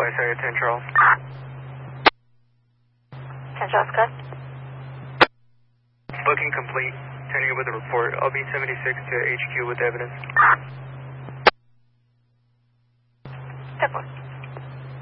Vice Area 10 Charles. 10 Charles, cut. Booking complete. Turning you with a report. I'll be 76 to HQ with evidence. 10-4.